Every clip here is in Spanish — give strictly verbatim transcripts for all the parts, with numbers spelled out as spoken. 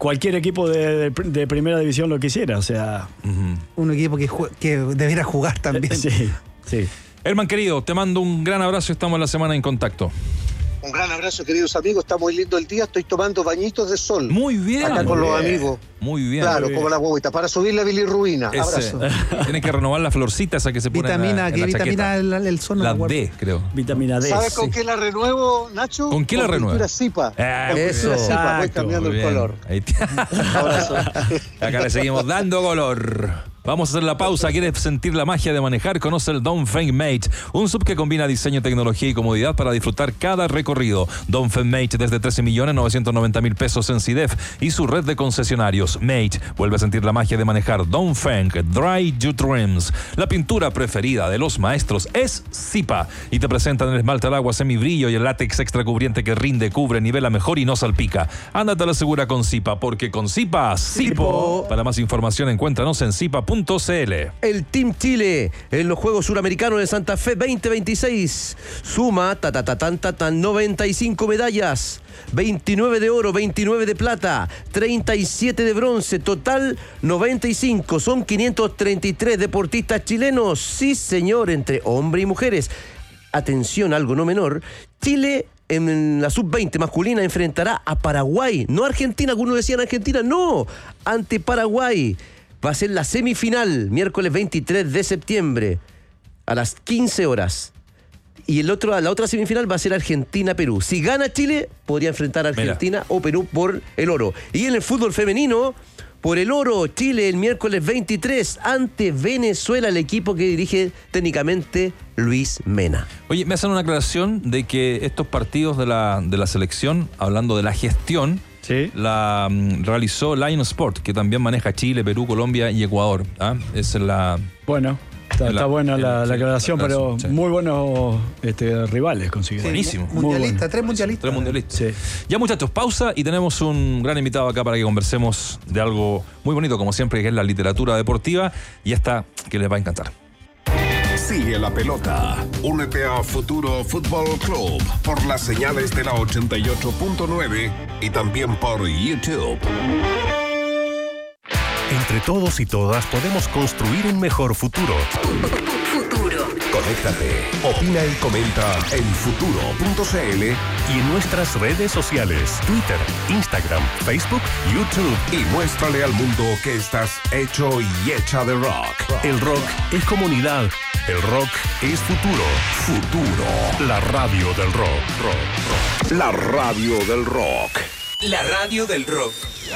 cualquier equipo de, de, de primera división lo quisiera, o sea... Uh-huh. Un equipo que, ju- que debiera jugar también. Sí, sí. Herman querido, te mando un gran abrazo y estamos la semana en contacto. Un gran abrazo, queridos amigos. Está muy lindo el día. Estoy tomando bañitos de sol. Muy bien. Acá con muy los bien. amigos. Muy bien. Claro, muy bien. como la huevita. Para subir la bilirrubina. Ese, Abrazo. tienes que renovar la florcita esa que se pone Vitamina, en la, ¿qué en la vitamina chaqueta. el, el sol? No La me acuerdo. D, creo. Vitamina D. ¿Sabes sí. con qué la renuevo, Nacho? ¿Con qué la renueva? Pintura Zipa. Ah, Con eso. pintura Zipa. Voy Exacto, cambiando Muy el bien. color. Ahí te- Abrazo. Acá le seguimos dando color. Vamos a hacer la pausa. ¿Quieres sentir la magia de manejar? Conoce el Dongfeng Mate, un sub que combina diseño, tecnología y comodidad para disfrutar cada recorrido. Dongfeng Mate desde trece millones novecientos noventa mil pesos en SIDEF y su red de concesionarios. Mate vuelve a sentir la magia de manejar. Dongfeng Dry Your Dreams. La pintura preferida de los maestros es Zipa y te presentan el esmalte al agua semibrillo y el látex extra cubriente que rinde, cubre, nivela mejor y no salpica. Ándate a la segura con Zipa, porque con Zipa, Zipo. Para más información encuéntranos en zipa punto cl. El Team Chile en los Juegos Suramericanos de Santa Fe veinte veintiséis suma ta, ta, ta, tan, ta, tan, noventa y cinco medallas, veintinueve de oro, veintinueve de plata, treinta y siete de bronce, total noventa y cinco. Son quinientos treinta y tres deportistas chilenos, sí señor, entre hombres y mujeres. Atención, algo no menor, Chile en la sub veinte masculina enfrentará a Paraguay, no Argentina, algunos decían Argentina, no, ante Paraguay. Va a ser la semifinal, miércoles veintitrés de septiembre, a las quince horas. Y el otro, la otra semifinal va a ser Argentina-Perú. Si gana Chile, podría enfrentar a Argentina Mira. o Perú por el oro. Y en el fútbol femenino, por el oro, Chile el miércoles veintitrés ante Venezuela, el equipo que dirige técnicamente Luis Mena. Oye, me hacen una aclaración de que estos partidos de la, de la selección, hablando de la gestión, Sí. la um, realizó Lion Sport, que también maneja Chile, Perú, Colombia y Ecuador. ¿Ah? Esa es la... Bueno, está, la, está buena la, sí, la aclaración, la pero aclaración, sí. muy buenos este, rivales consiguieron. Buenísimo. Mundialista, bueno. tres mundialistas. Tres mundialistas. Sí. Ya, muchachos, pausa y tenemos un gran invitado acá para que conversemos de algo muy bonito, como siempre, que es la literatura deportiva, y esta que les va a encantar. Sigue la pelota. Únete a Futuro Fútbol Club por las señales de la ochenta y ocho punto nueve y también por YouTube. Entre todos y todas podemos construir un mejor futuro. Futuro. Conéctate, opina y comenta en futuro punto cl Y en nuestras redes sociales, Twitter, Instagram, Facebook, YouTube. y muéstrale al mundo que estás hecho y hecha de rock. El rock es comunidad. El rock es futuro. Futuro, La radio del rock. Rock, rock. la radio del rock. La radio del rock.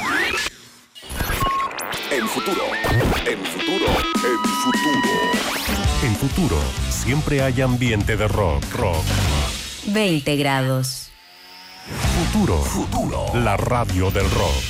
En futuro, en futuro, en futuro. En futuro, siempre hay ambiente de rock. Rock. veinte grados. Futuro. Futuro. La radio del rock.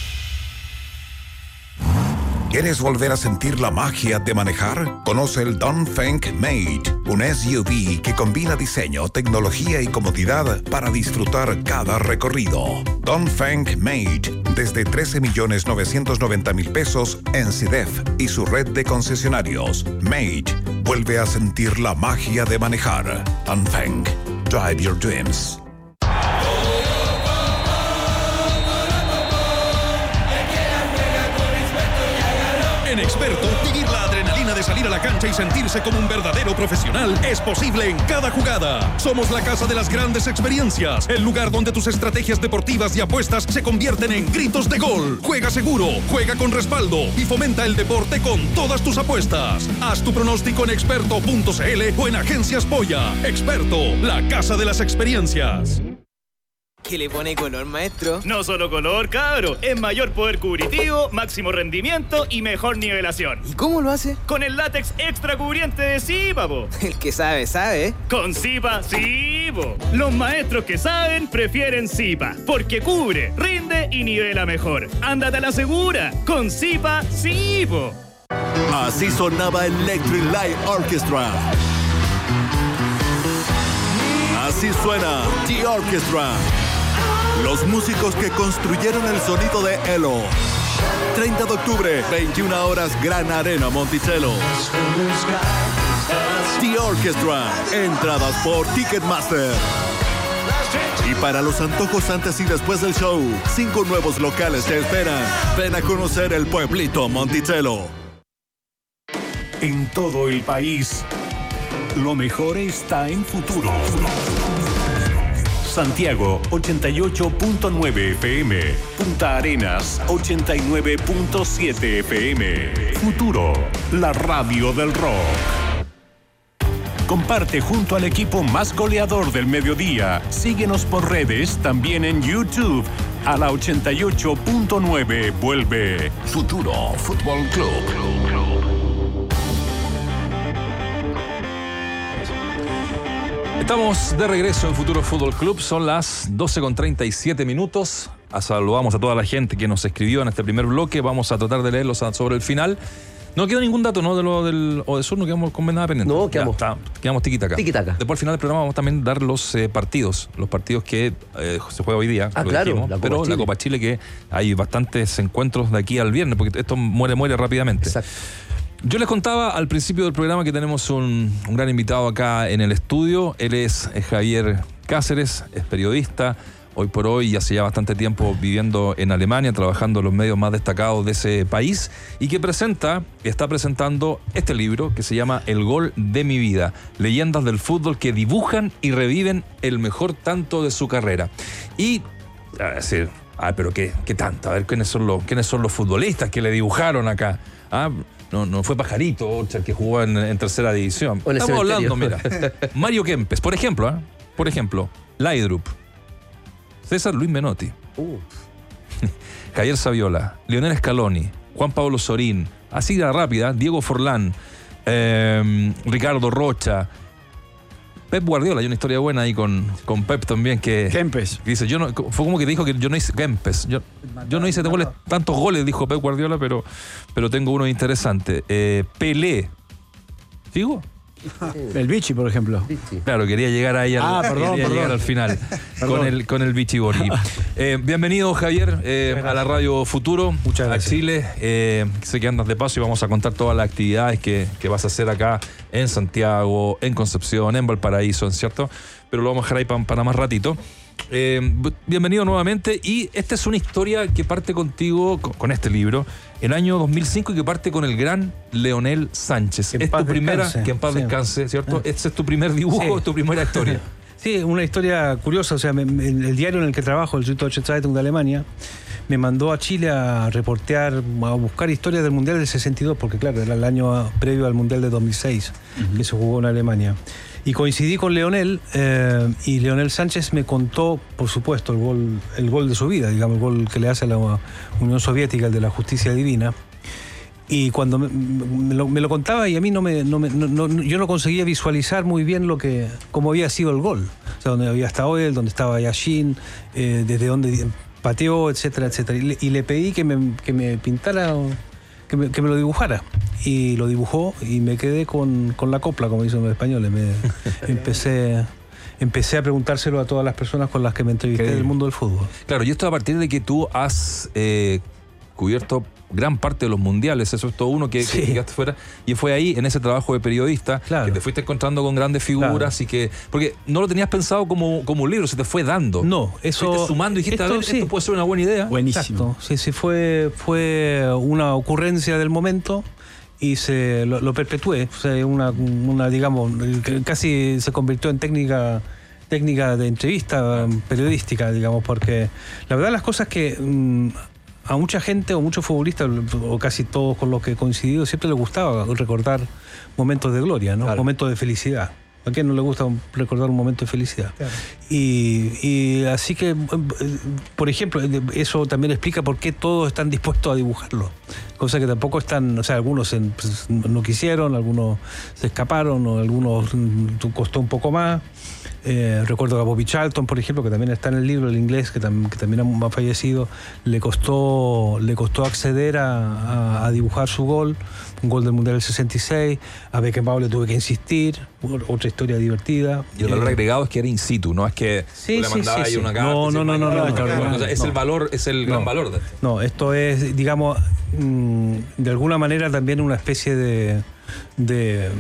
¿Quieres volver a sentir la magia de manejar? Conoce el Dongfeng Mate, un S U V que combina diseño, tecnología y comodidad para disfrutar cada recorrido. Dongfeng Mate, desde trece millones novecientos noventa mil pesos en SIDEF y su red de concesionarios. Mate, vuelve a sentir la magia de manejar. Dongfeng, drive your dreams. En Experto, vivir la adrenalina de salir a la cancha y sentirse como un verdadero profesional es posible en cada jugada. Somos la casa de las grandes experiencias, el lugar donde tus estrategias deportivas y apuestas se convierten en gritos de gol. Juega seguro, juega con respaldo y fomenta el deporte con todas tus apuestas. Haz tu pronóstico en experto punto cl o en Agencias Polla. Experto, la casa de las experiencias. ¿Qué le pone color, maestro? No solo color, cabro. Es mayor poder cubritivo, máximo rendimiento y mejor nivelación. ¿Y cómo lo hace? Con el látex extra cubriente de Zipa, po. El que sabe, sabe. Con Zipa, sí, po. Los maestros que saben prefieren Zipa, porque cubre, rinde y nivela mejor. Ándate a la segura. Con Zipa, sí, po. Así sonaba Electric Light Orchestra. Así suena The Orchestra. Los músicos que construyeron el sonido de Elo. treinta de octubre, veintiuna horas, Gran Arena Monticello. The Orchestra. Entradas por Ticketmaster. Y para los antojos antes y después del show, cinco nuevos locales te esperan. Ven a conocer el pueblito Monticello. En todo el país, lo mejor está en Futuro. Santiago ochenta y ocho punto nueve F M, Punta Arenas ochenta y nueve punto siete F M. Futuro, la radio del rock. Comparte junto al equipo más goleador del mediodía. Síguenos por redes, también en YouTube. A la ochenta y ocho punto nueve vuelve Futuro Fútbol Club. Estamos de regreso en Futuro Fútbol Club. Son las doce con treinta y siete minutos. Saludamos a toda la gente que nos escribió en este primer bloque. Vamos a tratar de leerlos sobre el final. No queda ningún dato, ¿no? De lo del Odesur, no quedamos con nada pendiente. No, quedamos. Ya, está, quedamos tiquitaca. Tiquitaca. Después al final del programa vamos también a dar los eh, partidos. Los partidos que eh, se juega hoy día. Ah, claro. Dijimos, la Copa pero Chile. la Copa Chile, que hay bastantes encuentros de aquí al viernes, porque esto muere, muere rápidamente. Exacto. Yo les contaba al principio del programa que tenemos un, un gran invitado acá en el estudio. Él es, es Javier Cáceres, es periodista. Hoy por hoy y hace ya bastante tiempo viviendo en Alemania, trabajando en los medios más destacados de ese país, y que presenta, está presentando este libro que se llama El Gol de mi vida, leyendas del fútbol que dibujan y reviven el mejor tanto de su carrera. Y, a decir, ah, pero qué, qué tanto, a ver, ¿quiénes son los, quiénes son los futbolistas que le dibujaron acá? Ah, no, no fue Pajarito, Orcha, el que jugó en, en tercera división. O en el Estamos cementerio. hablando, mira, Mario Kempes, por ejemplo, ¿eh? por ejemplo, Laidrup, César Luis Menotti, uh. Javier Saviola, Lionel Scaloni, Juan Pablo Sorín, así de rápida, Diego Forlán, eh, Ricardo Rocha, Pep Guardiola. Hay una historia buena ahí con, con Pep también que, Kempes. que dice, yo no, fue como que dijo que yo no hice Kempes, yo, yo no hice goles, tantos goles, dijo Pep Guardiola, pero, pero tengo uno interesante. Eh, Pelé, ¿sigo? El Vichy, por ejemplo. Claro, quería llegar ahí al, ah, perdón, quería perdón. llegar al final con el, con el Vichy Borghi. Eh, bienvenido, Javier, eh, a la Radio Futuro, Muchas a gracias. Chile. Eh, sé que andas de paso y vamos a contar todas las actividades que, que vas a hacer acá en Santiago, en Concepción, en Valparaíso, ¿cierto? Pero lo vamos a dejar ahí para, para más ratito. Eh, bienvenido nuevamente, y esta es una historia que parte contigo con, con este libro el año dos mil cinco y que parte con el gran Leonel Sánchez. En es paz tu primera, descanse. que en paz Sí. descanse, ¿cierto? Ah. Este es tu primer dibujo, Sí. es tu primera historia. Sí, una historia curiosa. O sea, me, me, el diario en el que trabajo, el Süddeutsche Zeitung de Alemania, me mandó a Chile a reportear, a buscar historias del Mundial del sesenta y dos, porque claro, era el año previo al Mundial de dos mil seis, uh-huh. que se jugó en Alemania. Y coincidí con Leonel, eh, y Leonel Sánchez me contó, por supuesto, el gol, el gol de su vida, digamos, el gol que le hace a la Unión Soviética, el de la justicia divina. Y cuando me, me, lo, me lo contaba, y a mí no me, no me no, no, yo no conseguía visualizar muy bien lo que, cómo había sido el gol. O sea, dónde había estado él, dónde estaba Yashin, eh, desde dónde pateó, etcétera, etcétera. Y le, y le pedí que me, que me pintara, que me, que me lo dibujara. Y lo dibujó y me quedé con, con la copla, como dicen los españoles. Me, empecé... Empecé a preguntárselo a todas las personas con las que me entrevisté del mundo del fútbol. Claro, y esto a partir de que tú has eh, cubierto gran parte de los mundiales, eso es todo uno que, sí. que quedaste fuera, y fue ahí, en ese trabajo de periodista, claro. que te fuiste encontrando con grandes figuras, claro. y que, porque no lo tenías pensado como, como un libro, se te fue dando. No, eso... Fuiste sumando y dijiste, esto, a ver, sí. esto puede ser una buena idea. Buenísimo. Exacto. Sí, sí, fue, fue una ocurrencia del momento, y se lo, lo perpetué. O sea, una, una, digamos, casi se convirtió en técnica técnica de entrevista periodística, digamos, porque la verdad las cosas que mmm, a mucha gente o muchos futbolistas, o casi todos con los que he coincidido, siempre les gustaba recordar momentos de gloria, ¿no? Claro. Momentos de felicidad. ¿A quién no le gusta recordar un momento de felicidad? Claro. Y, y así que, por ejemplo, eso también explica por qué todos están dispuestos a dibujarlo. Cosa que tampoco están, o sea, algunos se, pues, no quisieron, algunos se escaparon, o algunos costó un poco más. Eh, recuerdo que a Bobby Charlton, por ejemplo, que también está en el libro, el inglés, que, tam, que también ha fallecido, le costó, le costó acceder a, a, a dibujar su gol, un gol del Mundial del sesenta y seis. A Beckenbauer le tuve que insistir, otra historia divertida. Y el valor eh, agregado es que era in situ, no es que sí, le mandaba sí, sí, ahí una sí. carta. No, no, no, no, no, no, claro, no, o sea, es no. el valor, es el no, gran valor de esto. No, esto es, digamos, de alguna manera también una especie de... de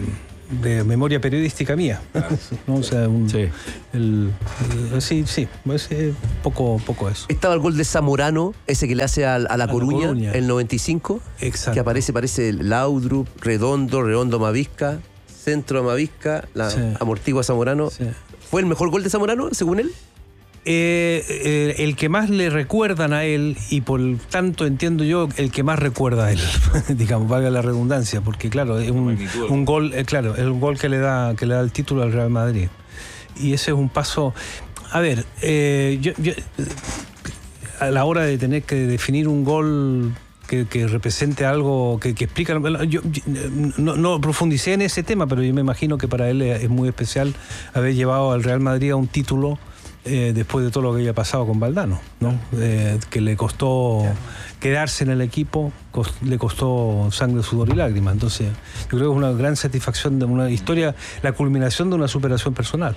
de memoria periodística mía. ¿No? O sea, un, sí. El, el, sí, sí, es eh, poco, poco eso. Estaba el gol de Zamorano, ese que le hace a, a La, a Coruña, la Coruña, el noventa y cinco. Exacto. Que aparece, parece Laudrup, Redondo, Redondo Mavisca, Centro Mavisca, la sí. amortigua Zamorano. Sí. ¿Fue el mejor gol de Zamorano, según él? Eh, eh, el que más le recuerdan a él, y por tanto entiendo yo el que más recuerda a él, digamos, valga la redundancia, porque claro, es un, un gol, eh, claro, es un gol que le da, que le da el título al Real Madrid. Y ese es un paso. A ver, eh, yo, yo a la hora de tener que definir un gol que, que represente algo, que, que explica. Yo, yo no, no profundicé en ese tema, pero yo me imagino que para él es muy especial haber llevado al Real Madrid a un título. Eh, después de todo lo que había pasado con Valdano, ¿no? Eh, que le costó quedarse en el equipo, cost, le costó sangre, sudor y lágrimas. Entonces, yo creo que es una gran satisfacción de una historia, la culminación de una superación personal.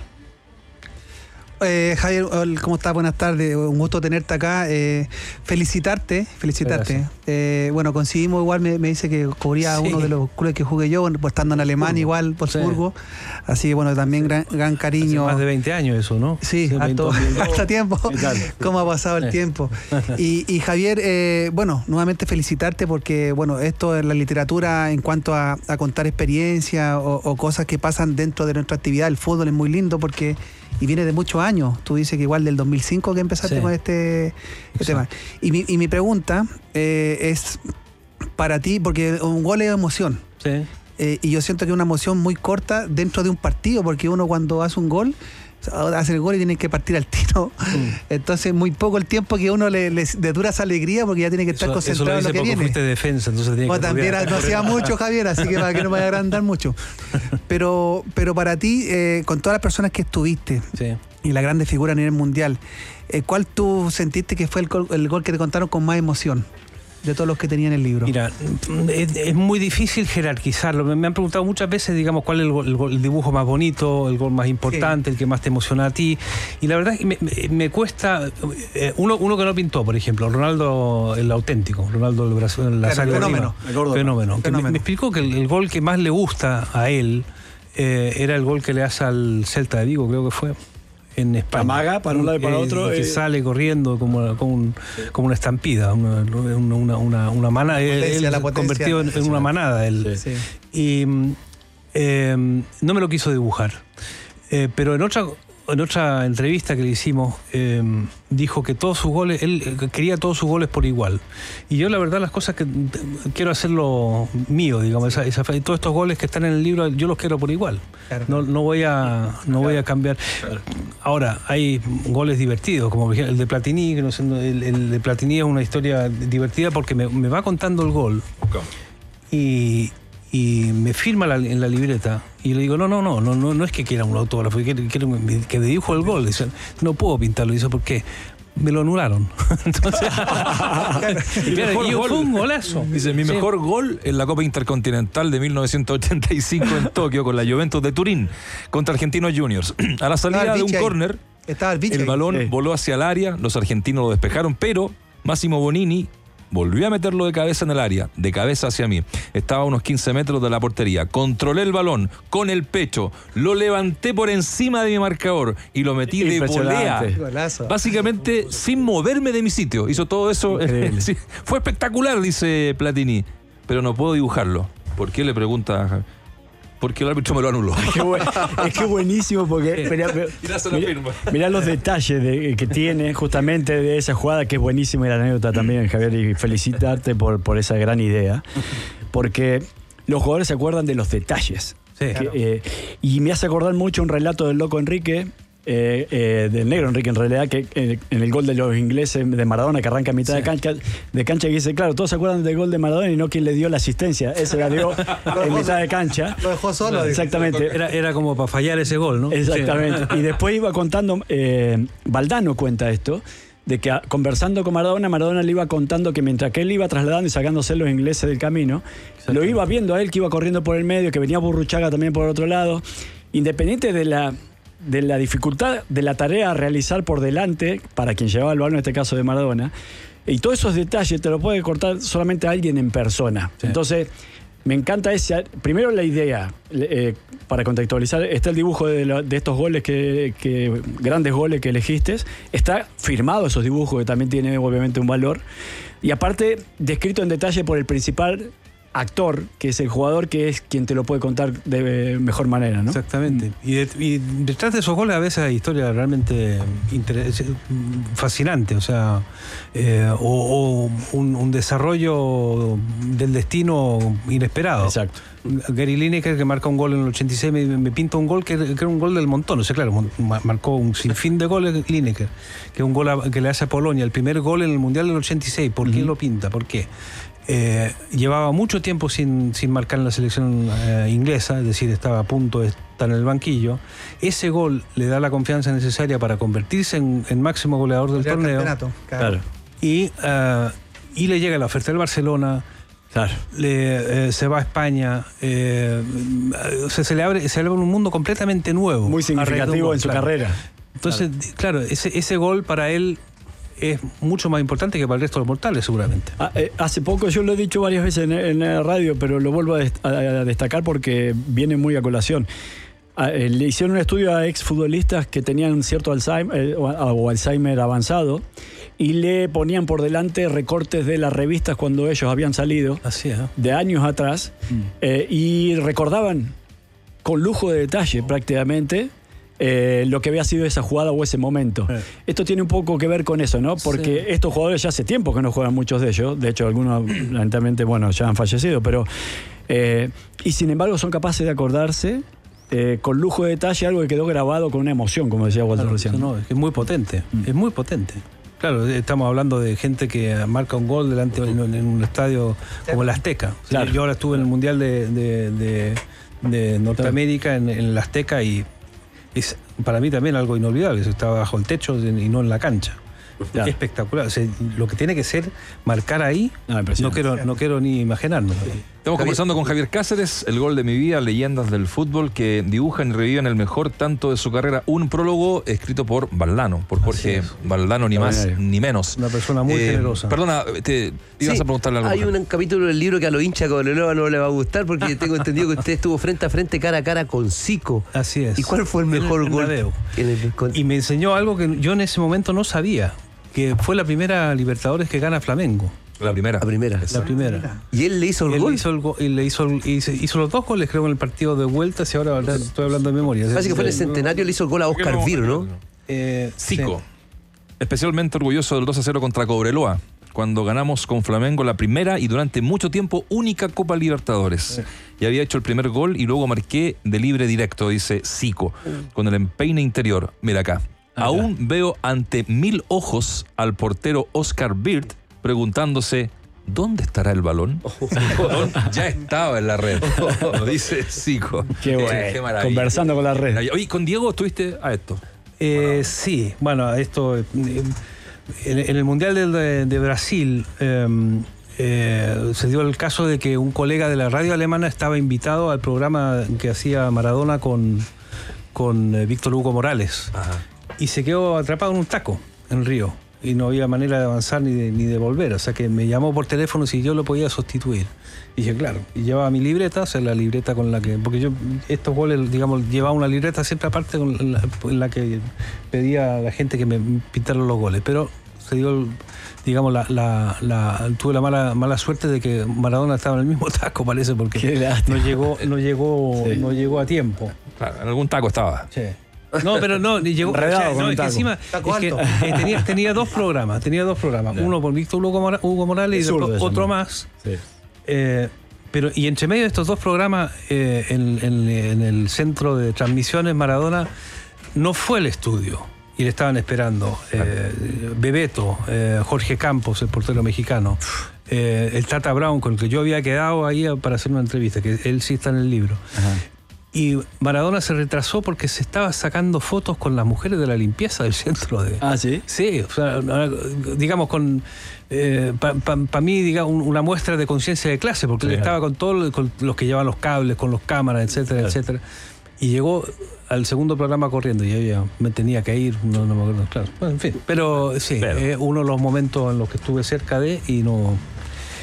Eh, Javier, ¿cómo estás? Buenas tardes, un gusto tenerte acá. Eh, felicitarte, felicitarte. Eh, bueno, coincidimos igual, me, me dice que cubría sí. uno de los clubes que jugué yo, bueno, pues estando en Alemania igual, Wolfsburgo. Sí. Así que bueno, también gran, gran cariño. Hace más de veinte años eso, ¿no? Sí, sí harto, harto tiempo. ¿Cómo ha pasado el tiempo? Y, y Javier, eh, bueno, nuevamente felicitarte porque, bueno, esto en la literatura en cuanto a, a contar experiencias o, o cosas que pasan dentro de nuestra actividad, el fútbol es muy lindo porque y viene de muchos años. Tú dices que igual del dos mil cinco que empezaste sí. con este, este tema. Y mi, y mi pregunta eh, es para ti, porque un gol es emoción. Sí. Eh, y yo siento que es una emoción muy corta dentro de un partido, porque uno cuando hace un gol, hace el gol y tiene que partir al tiro. Mm. Entonces, muy poco el tiempo que uno le, le, le dura esa alegría porque ya tiene que estar eso, concentrado eso lo en lo que viene. Fuiste defensa, entonces tiene bueno, que también no hacía mucho, Javier, así que para que no me vaya a agrandar mucho. Pero, pero para ti, eh, con todas las personas que estuviste sí. y la grande figura a nivel mundial, eh, ¿cuál tú sentiste que fue el gol, el gol que te contaron con más emoción? De todos los que tenía en el libro. Mira, es, es muy difícil jerarquizarlo. Me, me han preguntado muchas veces, digamos, cuál es el, el, el dibujo más bonito, el gol más importante, sí. el que más te emociona a ti. Y la verdad es que me, me, me cuesta... Eh, uno, uno que no pintó, por ejemplo, Ronaldo el auténtico, Ronaldo el Brasil, la el sangre fenómeno. El fenómeno. Que me, me explicó que el, el gol que más le gusta a él eh, era el gol que le hace al Celta de Vigo, creo que fue. En España. Amaga para un lado y para eh, otro. Que eh. sale corriendo como, como, un, como una estampida, una, una, una, una manada. Él, él convertido en, en una manada. Él. Sí. Y eh, no me lo quiso dibujar. Eh, pero en otra, en otra entrevista que le hicimos, eh, dijo que todos sus goles, él quería todos sus goles por igual. Y yo la verdad las cosas que quiero hacerlo mío, digamos, esa, esa, todos estos goles que están en el libro, yo los quiero por igual. Claro. No, no voy a no voy a cambiar. Claro. Ahora, hay goles divertidos, como el de Platini, que no sé, el, el de Platini es una historia divertida porque me, me va contando el gol. Y y me firma la, en la libreta y le digo, no, no, no, no, no, no es que quiera un autógrafo, que, que, que me dibujo el gol. Dice, no puedo pintarlo. Dice, ¿por qué? Me lo anularon. Entonces, y mira, y gol. Fue un golazo. Dice, mi mejor sí. gol en la Copa Intercontinental de mil novecientos ochenta y cinco en Tokio con la Juventus de Turín contra Argentinos Juniors. A la salida de un córner, el, el balón sí. voló hacia el área, los argentinos lo despejaron, pero Massimo Bonini volvió a meterlo de cabeza en el área, de cabeza hacia mí. Estaba a unos quince metros de la portería. Controlé el balón con el pecho, lo levanté por encima de mi marcador y lo metí de volea. Golazo. Básicamente sin moverme de mi sitio. Hizo todo eso. Sí, fue espectacular, dice Platini. Pero no puedo dibujarlo. ¿Por qué? Le pregunta... Porque el árbitro me lo anuló. Es que, bueno, es que buenísimo porque mirá, mirá, mirá los detalles de, que tiene justamente de esa jugada, que es buenísima, y la anécdota también, Javier, y felicitarte por, por esa gran idea, porque los jugadores se acuerdan de los detalles. Sí, que, claro. eh, y me hace acordar mucho un relato del loco Enrique, Eh, eh, del negro Enrique en realidad, que eh, en el gol de los ingleses de Maradona, que arranca a mitad sí. de cancha, de cancha, que dice, claro, todos se acuerdan del gol de Maradona y no quién le dio la asistencia, ese la dio en mitad de cancha, lo dejó solo, exactamente, era, era como para fallar ese gol, ¿no? Exactamente. Sí. Y después iba contando, eh, Valdano cuenta esto, de que a, conversando con Maradona, Maradona le iba contando que mientras que él iba trasladando y sacándose los ingleses del camino, lo iba viendo a él que iba corriendo por el medio, que venía Burruchaga también por el otro lado, independiente de la de la dificultad de la tarea a realizar por delante para quien llevaba el balón, en este caso de Maradona, y todos esos detalles te lo puede cortar solamente alguien en persona. Sí. Entonces, me encanta ese. Primero la idea, eh, para contextualizar, está el dibujo de, la, de estos goles, que, que grandes goles que elegiste. Está firmado esos dibujos, que también tiene obviamente un valor. Y aparte, descrito en detalle por el principal actor, que es el jugador, que es quien te lo puede contar de mejor manera, ¿no? Exactamente. Y, de, y detrás de esos goles a veces hay historias realmente fascinantes, o sea, eh, o, o un, un desarrollo del destino inesperado. Exacto. Gary Lineker, que marca un gol en el ochenta y seis, me, me pinta un gol que, que era un gol del montón. O sea, claro, marcó un sinfín de goles Lineker, que es un gol a, que le hace a Polonia, el primer gol en el Mundial del ochenta y seis. ¿Por qué uh-huh. lo pinta? ¿Por qué? Eh, llevaba mucho tiempo sin, sin marcar en la selección eh, inglesa, es decir, estaba a punto de estar en el banquillo. Ese gol le da la confianza necesaria para convertirse en, en máximo goleador del torneo. Claro. Claro. Y, uh, y le llega la oferta del Barcelona. Claro. Le, eh, se va a España, eh, se, se le abre, se abre un mundo completamente nuevo. Muy significativo en su claro. carrera. Entonces, claro, claro ese, ese gol para él es mucho más importante que para el resto de los mortales, seguramente. Ah, eh, hace poco, yo lo he dicho varias veces en, en la radio, pero lo vuelvo a, dest- a destacar porque viene muy a colación. Ah, eh, le hicieron un estudio a exfutbolistas que tenían cierto Alzheimer, eh, o, o Alzheimer avanzado, y le ponían por delante recortes de las revistas cuando ellos habían salido, Así es, ¿eh? de años atrás, mm. eh, y recordaban con lujo de detalle prácticamente Eh, lo que había sido esa jugada o ese momento. Eh. Esto tiene un poco que ver con eso, ¿no? Porque sí. estos jugadores ya hace tiempo que no juegan, muchos de ellos. De hecho, algunos lamentablemente, bueno, ya han fallecido, pero eh, y sin embargo son capaces de acordarse eh, con lujo de detalle algo que quedó grabado con una emoción, como decía Walter claro, recién. No, es que es muy potente, mm. es muy potente. Claro, estamos hablando de gente que marca un gol delante en, en un estadio como el Azteca. Claro. Yo ahora estuve en el Mundial de, de, de, de Norteamérica, en, en el Azteca, y es para mí también algo inolvidable. Estaba bajo el techo y no en la cancha. Claro. Espectacular. O sea, lo que tiene que ser marcar ahí, no, no quiero, no quiero ni imaginarnos. Estamos conversando con Javier Cáceres, el gol de mi vida, leyendas del fútbol que dibujan y reviven el mejor tanto de su carrera. Un prólogo escrito por Valdano, por Jorge Valdano, ni más ni menos. Una persona muy eh, generosa. Perdona, te ibas sí, a preguntarle algo. Hay un capítulo del libro que a los hinchas Cobreloa no le va a gustar, porque tengo entendido que usted estuvo frente a frente, cara a cara con Zico. Así es. ¿Y cuál fue el mejor el, gol? En el, con... Y me enseñó algo que yo en ese momento no sabía, que fue la primera Libertadores que gana Flamengo. La primera. La primera. La primera. ¿Y él le hizo el él gol? Hizo el go- y le hizo, el, hizo, hizo los dos goles, creo, en el partido de vuelta. Si ahora claro. estoy hablando de memoria. Parece que fue en el centenario, le hizo el gol a Oscar Vir, ¿no? Eh, Zico. Sí. Especialmente orgulloso del dos a cero contra Cobreloa, cuando ganamos con Flamengo la primera y durante mucho tiempo única Copa Libertadores. Sí. Y había hecho el primer gol y luego marqué de libre directo, dice Zico, con el empeine interior. Mira acá. Acá. Aún veo ante mil ojos al portero Oscar Bird preguntándose ¿dónde estará el balón? El balón ya estaba en la red. Lo dice Zico. Qué bueno. Qué maravilla. Conversando con la red. Oye, con Diego estuviste a esto. Eh, bueno. Sí, bueno, esto eh, en, en el Mundial de, de, de Brasil eh, eh, se dio el caso de que un colega de la radio alemana estaba invitado al programa que hacía Maradona con, con eh, Víctor Hugo Morales. Ajá. Y se quedó atrapado en un taco en el río y no había manera de avanzar ni de, ni de volver, o sea que me llamó por teléfono si yo lo podía sustituir. Y dije, claro, y llevaba mi libreta, o sea, la libreta con la que, porque yo estos goles, digamos, llevaba una libreta siempre aparte con la, en la que pedía a la gente que me pintara los goles, pero se dio, digamos, la, la, la tuve la mala mala suerte de que Maradona estaba en el mismo taco, parece, porque no llegó, no llegó, sí. no llegó a tiempo. Claro, en algún taco estaba. Sí. No, pero no, llegó. Redado, o sea, no, es que encima es que, eh, tenía, tenía dos programas, tenía dos programas, no. uno por Víctor Hugo, Mora, Hugo Morales y después otro más. Sí. Eh, pero y entre medio de estos dos programas, eh, en, en, en el centro de transmisiones Maradona no fue al estudio y le estaban esperando eh, Bebeto, eh, Jorge Campos, el portero mexicano, eh, el Tata Brown, con el que yo había quedado ahí para hacer una entrevista, que él sí está en el libro. Ajá. Y Maradona se retrasó porque se estaba sacando fotos con las mujeres de la limpieza del centro de... Ah, ¿sí? Sí, o sea, digamos, con... Eh, para pa, pa mí, digamos, una muestra de conciencia de clase, porque sí, él estaba con todos con los que llevan los cables, con los cámaras, etcétera, claro. etcétera. Y llegó al segundo programa corriendo y yo ya me tenía que ir, no, no me acuerdo, claro. Bueno, en fin, pero sí, es eh, uno de los momentos en los que estuve cerca de y no...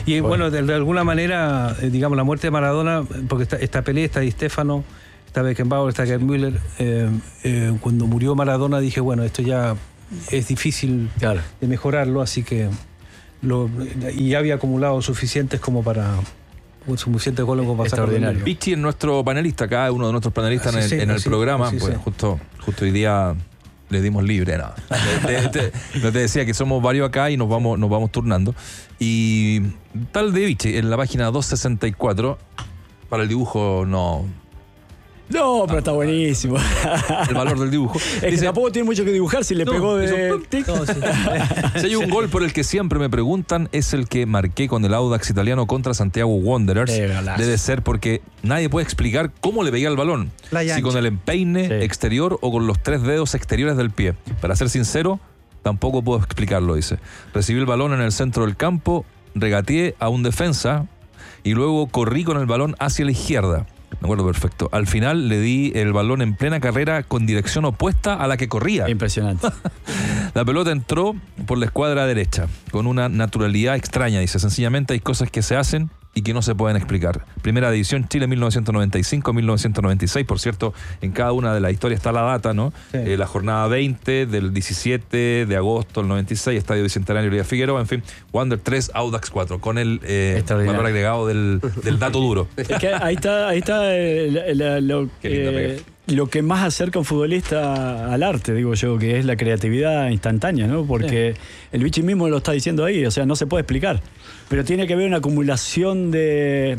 Y bueno, de, de alguna manera, eh, digamos, la muerte de Maradona, porque está, esta pelea, está Di Stéfano, está Beckenbauer, está Gerd Müller, eh, eh, cuando murió Maradona dije, bueno, esto ya es difícil claro. de mejorarlo, así que lo, y ya había acumulado suficientes como para suficiente gol como para extraordinario. Vichy es nuestro panelista acá, uno de nuestros panelistas sí, en el, sí, en el sí, programa, sí, pues sí. justo justo hoy día le dimos libre, no. Te, te, te decía que somos varios acá y nos vamos nos vamos turnando. Y tal de Vichy en la página doscientos sesenta y cuatro para el dibujo no. No, pero está buenísimo. El valor del dibujo. Es Dice, que tampoco tiene mucho que dibujar si le no, pegó de eso, tic. No, sí. Si hay un gol por el que siempre me preguntan, es el que marqué con el Audax italiano contra Santiago Wanderers. Debe ser porque nadie puede explicar cómo le pegué al balón. Si con el empeine sí. exterior o con los tres dedos exteriores del pie. Para ser sincero, tampoco puedo explicarlo, dice. Recibí el balón en el centro del campo, regateé a un defensa y luego corrí con el balón hacia la izquierda. Me acuerdo perfecto. Al final le di el balón en plena carrera con dirección opuesta a la que corría. Impresionante. La pelota entró por la escuadra derecha, con una naturalidad extraña, dice. Sencillamente hay cosas que se hacen y que no se pueden explicar. Primera división Chile mil novecientos noventa y cinco, mil novecientos noventa y seis. Por cierto, en cada una de las historias está la data, ¿no? Sí. Eh, la jornada veinte del diecisiete de agosto del noventa y seis, Estadio Bicentenario Liga Figueroa, en fin, Wander tres, Audax cuatro, con el eh, valor agregado del, del dato duro. Es que ahí está, ahí está eh, la, la, lo, eh, lo que más acerca a un futbolista al arte, digo yo, que es la creatividad instantánea, ¿no? Porque sí. el Vichy mismo lo está diciendo ahí, o sea, no se puede explicar. Pero tiene que haber una acumulación de,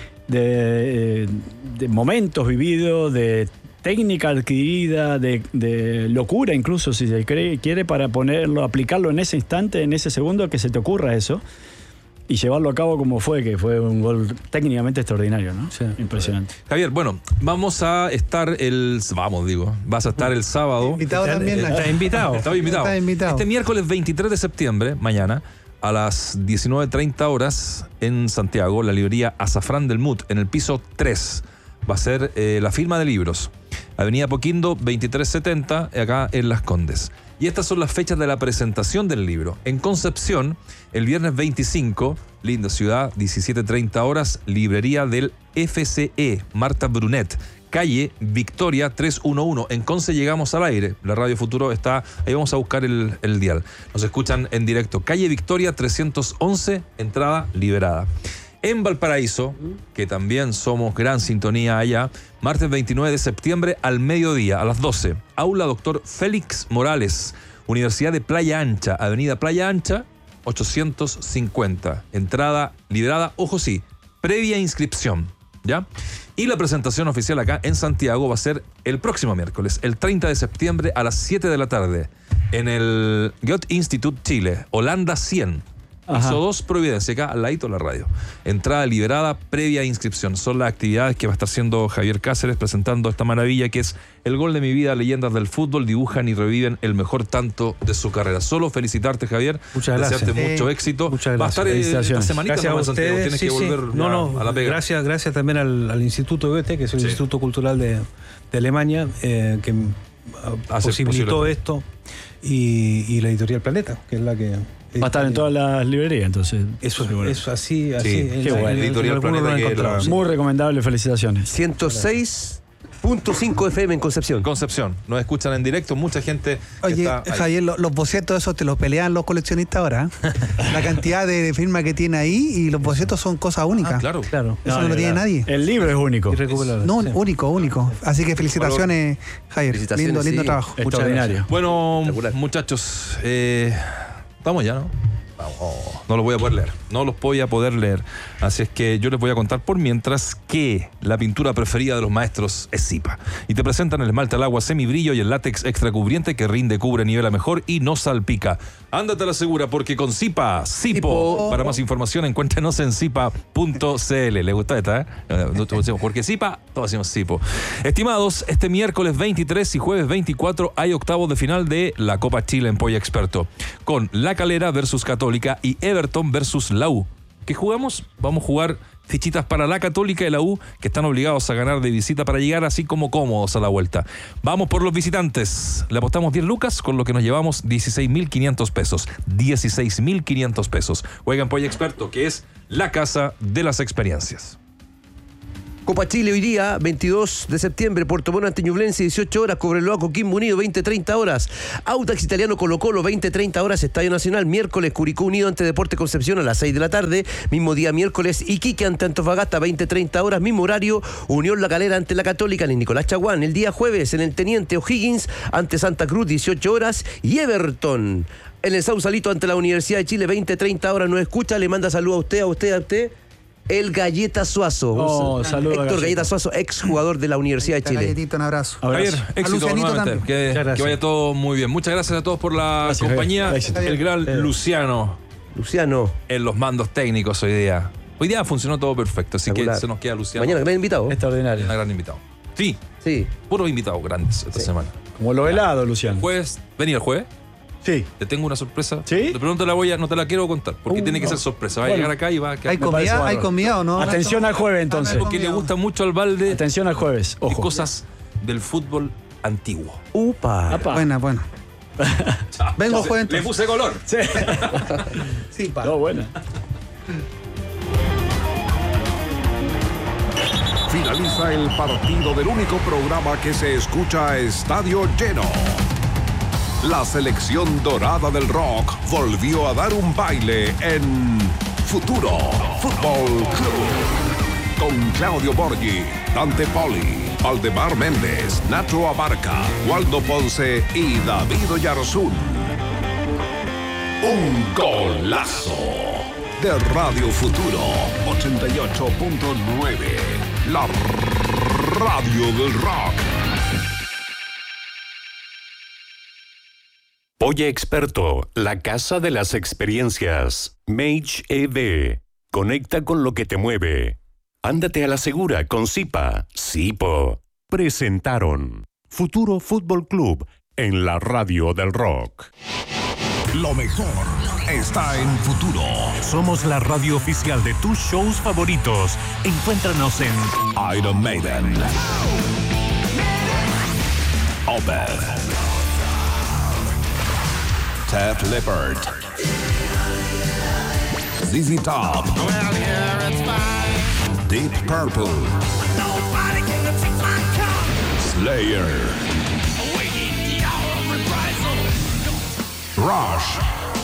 de, de momentos vividos, de técnica adquirida, de, de locura incluso, si se cree, quiere, para ponerlo, aplicarlo en ese instante, en ese segundo que se te ocurra eso, y llevarlo a cabo como fue, que fue un gol técnicamente extraordinario, ¿no? Sí. Impresionante. Javier, bueno, vamos a estar el... Vamos, digo, vas a estar el sábado. Invitado también. Está invitado. Está invitado. Está invitado. Este miércoles veintitrés de septiembre, mañana, a las diecinueve treinta horas en Santiago, la librería Azafrán del Mut, en el piso tres. Va a ser eh, la firma de libros. Avenida Poquindo, veintitrés setenta, acá en Las Condes. Y estas son las fechas de la presentación del libro. En Concepción, el viernes veinticinco, linda ciudad, diecisiete treinta horas, librería del F C E, Marta Brunet. Calle Victoria trescientos once. En Conce llegamos al aire. La Radio Futuro está... Ahí vamos a buscar el, el dial. Nos escuchan en directo. Calle Victoria trescientos once, entrada liberada. En Valparaíso, que también somos gran sintonía allá, martes veintinueve de septiembre al mediodía, a las doce. Aula Doctor Félix Morales, Universidad de Playa Ancha, Avenida Playa Ancha, ochocientos cincuenta. Entrada liberada, ojo sí, previa inscripción, ¿ya? Y la presentación oficial acá en Santiago va a ser el próximo miércoles, el treinta de septiembre a las siete de la tarde, en el Goethe Institut Chile, Holanda cien. Piso dos, Providencia, acá al ladito de la radio. Entrada liberada, previa inscripción. Son las actividades que va a estar haciendo Javier Cáceres presentando esta maravilla que es El Gol de mi Vida, leyendas del fútbol, dibujan y reviven el mejor tanto de su carrera. Solo felicitarte, Javier. Muchas gracias. Desearte mucho eh, éxito. Muchas gracias. Va a estar esta semanita gracias a ustedes. Tienes sí, que volver sí. no, no, a la pega. Gracias, gracias también al, al Instituto Goethe, que es el sí. Instituto Cultural de, de Alemania, eh, que Hace posibilitó posible. esto, y, y la Editorial Planeta, que es la que... Va a estar en todas las librerías, entonces. Eso es bueno. Eso así, así. Sí, en qué la, bueno. en, Editorial en Planeta que la... Muy recomendable, felicitaciones. ciento seis punto cinco F M en Concepción. Concepción. Nos escuchan en directo, mucha gente. Oye, está Javier, los, los bocetos esos te los pelean los coleccionistas ahora. ¿eh? La cantidad de firmas que tiene ahí y los bocetos son cosas únicas. Ah, claro, claro. Eso no, no lo tiene nadie. El libro es único. No, sí. único, único. Así que felicitaciones, Javier. Felicitaciones, lindo, lindo sí. trabajo. Extraordinario. Bueno, muchachos, eh, estamos ya, ¿no? Oh, no los voy a poder leer, no los voy a poder leer. Así es que yo les voy a contar por mientras que la pintura preferida de los maestros es Zipa. Y te presentan el esmalte al agua semibrillo y el látex extra cubriente que rinde, cubre, nivela mejor y no salpica. Ándate a la segura porque con Zipa, Zipo. Para más información encuéntranos en zipa punto c l. ¿Le gusta esta? Eh? Porque Zipa, todos decimos Zipo. Estimados, este miércoles veintitrés y jueves veinticuatro hay octavos de final de la Copa Chile en Polla Experto, con La Calera versus Católica y Everton versus la U. ¿Qué jugamos? Vamos a jugar fichitas para la Católica y la U, que están obligados a ganar de visita para llegar así como cómodos a la vuelta. Vamos por los visitantes. Le apostamos diez lucas, con lo que nos llevamos dieciséis mil quinientos pesos. dieciséis mil quinientos pesos. Juegan Polla Experto, que es la casa de las experiencias. Copa Chile hoy día, veintidós de septiembre, Puerto Montt ante Ñublense, dieciocho horas, Cobreloa, Coquimbo Unido, veinte treinta horas, Audax Italiano, Colo Colo, veinte treinta horas, Estadio Nacional, miércoles, Curicó Unido ante Deporte Concepción a las seis de la tarde, mismo día miércoles, Iquique ante Antofagasta, veinte treinta horas, mismo horario, Unión La Calera ante La Católica en el Nicolás Chaguán, el día jueves en el Teniente O'Higgins ante Santa Cruz, dieciocho horas, y Everton en el Sausalito ante la Universidad de Chile, veinte treinta horas, nos escucha, le manda saludos a usted, a usted, a usted. El Galleta Suazo. Oh, saludos, Héctor Galleta. Galleta Suazo, ex jugador de la Universidad de Chile. Galletito, un abrazo. Javier, Abrazo. A éxito Lucianito nuevamente. Que, Muchas que vaya todo muy bien. Muchas gracias a todos por la Gracias, compañía. Javier. Éxito. El gran Javier. Luciano Luciano. en los mandos técnicos hoy día. Hoy día funcionó todo perfecto, así Espectacular. que se nos queda Luciano. Mañana, gran invitado. Extraordinario. Un gran invitado. Sí, Sí. puros invitados grandes esta Sí. semana. Como lo helado, Luciano. Jueves, vení el jueves. Sí. Te tengo una sorpresa. ¿Sí? De pronto la voy a, no te la quiero contar, porque Uh, tiene que no. ser sorpresa. Va a Bueno. llegar acá y va a quedar. ¿Hay Me parece comida? ¿Hay bárbaro. comida o no? Atención al jueves, entonces. Ah, Porque le gusta mucho al balde Atención al jueves. y Ojo. cosas del fútbol antiguo. Upa. Apa. Buena, buena. Vengo jueves Le entonces. puse color. Sí. Sí, pa. No, buena. Finaliza el partido del único programa que se escucha a estadio lleno. La selección dorada del rock volvió a dar un baile en Futuro Fútbol Club. Con Claudio Borghi, Dante Poli, Aldemar Méndez, Nacho Abarca, Waldo Ponce y David Oyarzún. Un golazo de Radio Futuro ochenta y ocho punto nueve. La radio del rock. Polla Experto, la casa de las experiencias. Mage E D. Conecta con lo que te mueve. Ándate a la segura con Zipa. Zipo. Presentaron Futuro Fútbol Club en la radio del rock. Lo mejor está en Futuro. Somos la radio oficial de tus shows favoritos. Encuéntranos en Iron Maiden, Opeth, Def Leppard, Z Z Top, Deep Purple, Slayer, Rush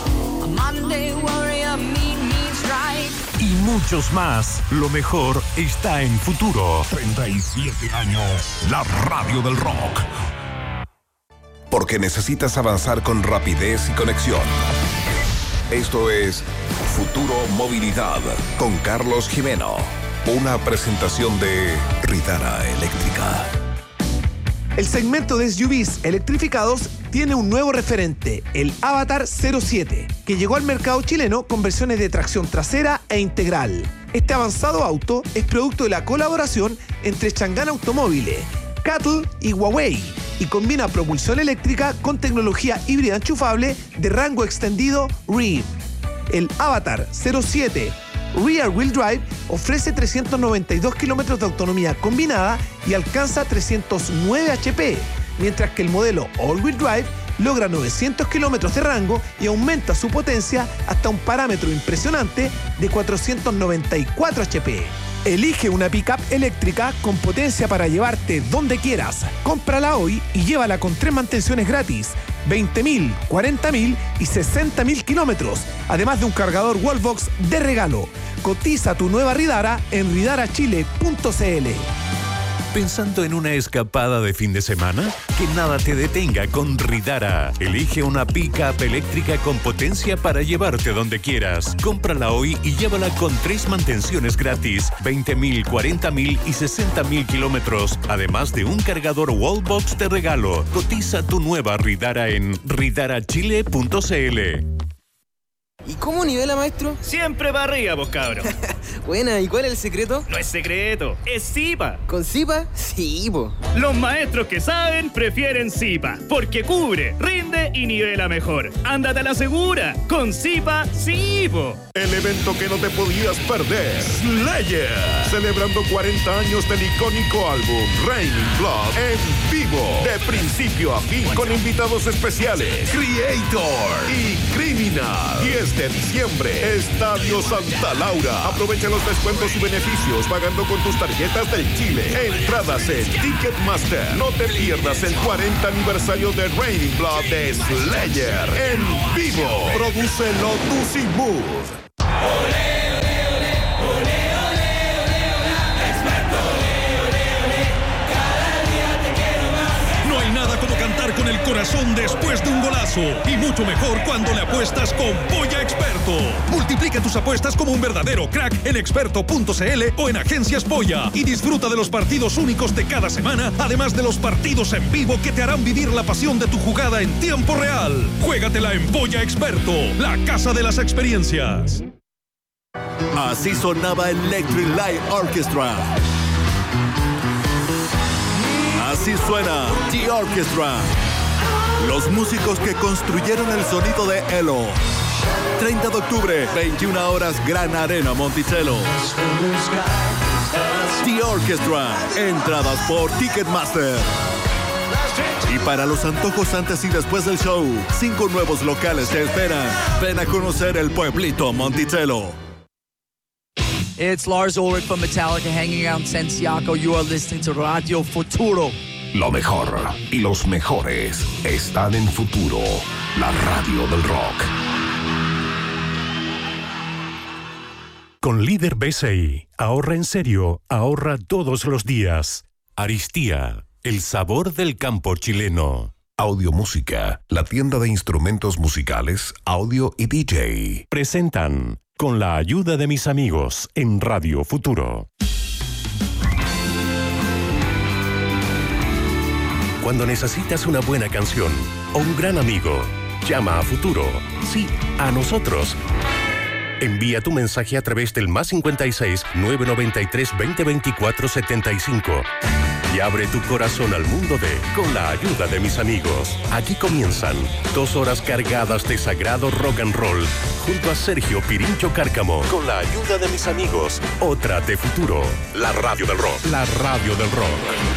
y muchos más. Lo mejor está en Futuro. treinta y siete años, la radio del rock. Porque necesitas avanzar con rapidez y conexión. Esto es Futuro Movilidad con Carlos Jimeno. Una presentación de Ridara Eléctrica. El segmento de S U Vs electrificados tiene un nuevo referente, el Avatar cero siete, que llegó al mercado chileno con versiones de tracción trasera e integral. Este avanzado auto es producto de la colaboración entre Chang'an Automóviles, Cattle y Huawei y combina propulsión eléctrica con tecnología híbrida enchufable de rango extendido R E E. El Avatar cero siete Rear Wheel Drive ofrece trescientos noventa y dos kilómetros de autonomía combinada y alcanza trescientos nueve hache pe, mientras que el modelo All Wheel Drive logra novecientos kilómetros de rango y aumenta su potencia hasta un parámetro impresionante de cuatrocientos noventa y cuatro hache pe. Elige una pickup eléctrica con potencia para llevarte donde quieras. Cómprala hoy y llévala con tres mantenciones gratis, veinte mil, cuarenta mil y sesenta mil kilómetros, además de un cargador Wallbox de regalo. Cotiza tu nueva Ridara en ridara chile punto c l. ¿Pensando en una escapada de fin de semana? Que nada te detenga con Ridara. Elige una pick-up eléctrica con potencia para llevarte donde quieras. Cómprala hoy y llévala con tres mantenciones gratis, veinte mil, cuarenta mil y sesenta mil kilómetros, además de un cargador Wallbox de regalo. Cotiza tu nueva Ridara en ridara chile punto c l. ¿Y cómo nivela, maestro? Siempre para arriba, vos cabros. Buena, ¿y cuál es el secreto? No es secreto, es Zipa. ¿Con Zipa? Sí, po. Los maestros que saben prefieren Zipa, porque cubre, rinde y nivela mejor. Ándate a la segura, con Zipa, sí, po. El evento que no te podías perder, Slayer, celebrando cuarenta años del icónico álbum Raining Blood en vivo, de principio a fin, con invitados especiales, Creator y Criminal. diez de diciembre, Estadio Santa Laura. Aprovecha los descuentos y beneficios pagando con tus tarjetas del Chile. Entradas en Ticketmaster. No te pierdas el cuarenta aniversario de Raining Blood de Slayer en vivo. Produce Lotus y Mood. No hay nada como cantar con el corazón después de un golazo. Y mucho mejor cuando le apuestas con Polla Experto. Multiplica tus apuestas como un verdadero crack en experto punto c l o en Agencias Polla. Y disfruta de los partidos únicos de cada semana, además de los partidos en vivo que te harán vivir la pasión de tu jugada en tiempo real. Juégatela en Polla Experto, la casa de las experiencias. Así sonaba Electric Light Orchestra. Así suena The Orchestra. Los músicos que construyeron el sonido de Elo. treinta de octubre, veintiuna horas, Gran Arena Monticello. The Orchestra. Entradas por Ticketmaster. Y para los antojos antes y después del show, cinco nuevos locales te esperan. Ven a conocer el pueblito Monticello. It's Lars Ulrich from Metallica hanging out in Santiago. You are listening to Radio Futuro. Lo mejor y los mejores están en Futuro, la radio del rock. Con Líder B C I, ahorra en serio, ahorra todos los días. Aristía, el sabor del campo chileno. Audiomúsica, la tienda de instrumentos musicales, audio y D J. Presentan Con la ayuda de mis amigos en Radio Futuro. Cuando necesitas una buena canción o un gran amigo, llama a Futuro. Sí, a nosotros. Envía tu mensaje a través del más cincuenta y seis, nueve noventa y tres, veinte veinticuatro, setenta y cinco. Y abre tu corazón al mundo de Con la ayuda de mis amigos. Aquí comienzan dos horas cargadas de sagrado rock and roll junto a Sergio Pirincho Cárcamo. Con la ayuda de mis amigos, otra de Futuro. La radio del rock. La radio del rock.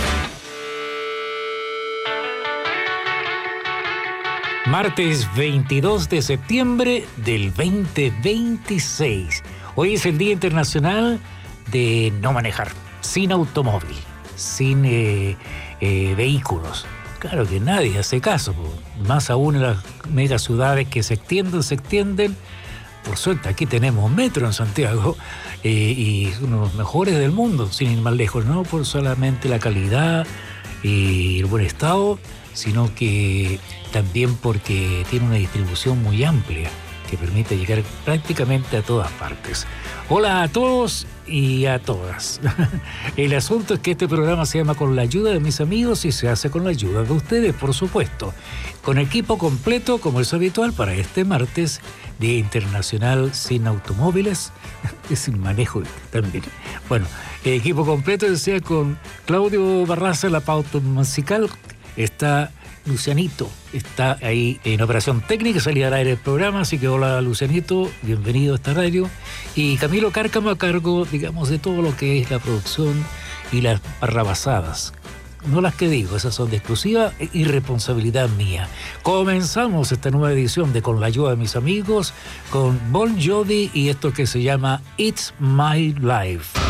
Martes veintidós de septiembre del veinte veintiséis. Hoy es el Día Internacional de no manejar, sin automóvil, sin eh, eh, vehículos. Claro que nadie hace caso, más aún en las megaciudades que se extienden, se extienden. Por suerte aquí tenemos metro en Santiago eh, y uno de los mejores del mundo, sin ir más lejos, no por solamente la calidad y el buen estado, sino que también porque tiene una distribución muy amplia que permite llegar prácticamente a todas partes. Hola a todos y a todas. El asunto es que este programa se llama Con la ayuda de mis amigos y se hace con la ayuda de ustedes, por supuesto. Con equipo completo, como es habitual, para este martes, Día Internacional sin Automóviles, sin manejo también. Bueno, equipo completo, decía, con Claudio Barraza, la pauta musical. Está Lucianito, está ahí en operación técnica, salida al aire del programa, así que hola Lucianito, bienvenido a esta radio. Y Camilo Cárcamo a cargo, digamos, de todo lo que es la producción y las barrabasadas. No las que digo, esas son de exclusiva y responsabilidad mía. Comenzamos esta nueva edición de Con la ayuda de mis amigos, con Bon Jovi y esto que se llama It's My Life.